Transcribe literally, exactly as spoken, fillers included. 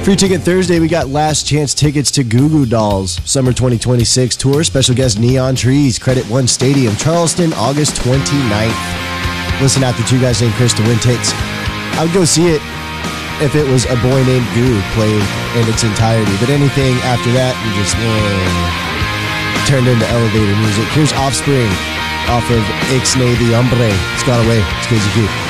Free Ticket Thursday, we got last chance tickets to Goo Goo Dolls Summer twenty twenty-six tour. Special guest Neon Trees, Credit One Stadium, Charleston, August twenty-ninth. Listen out to two guys named Chris to win tickets. I would go see it if it was a boy named Goo playing in its entirety. But anything after that, you just eh, turned into elevator music. Here's Offspring off of Ixnay the Hombre. It's gone away. It's K Z Q.